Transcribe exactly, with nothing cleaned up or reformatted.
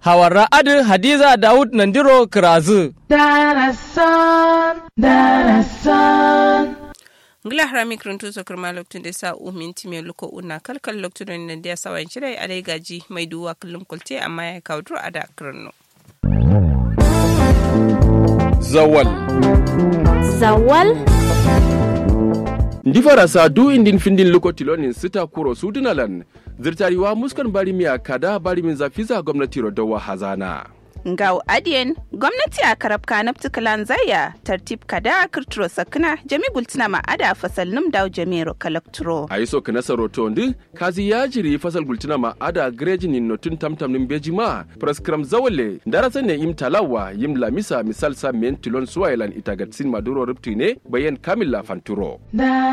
Hawara Adu Hadiza Daud Nandiro Kirazu. Darasan, darasan. Ngila harami kruntu so kurma loktun da sa u minti me luko una kalkal loktun nan da sawan shirai alai gaji mai duwa kullum kulte amma ya kawdro ada krunno. Zawal. Zawal. Ndifara sa du indin findin luko tilonin sita kuro sudunalan. Zirtariwa muskan bari miya kada bari min zafiza gwamnati rodawa hazana. Ngau adiyen gwamnati a karabka na ptikalan zaya tartib kada kirturo sakna jami gultina ma ada fasal num daw jamiro kalakturo. A yi so kana saroto ndi kazi ya jiri fasal gultina ma ada grejin in notun tamtam nin bejima praskram zawale darasa ne im talawa yim lamisa misal sa men tilon suwailan itagatsin maduro ruptine bayan kamilla fanturo.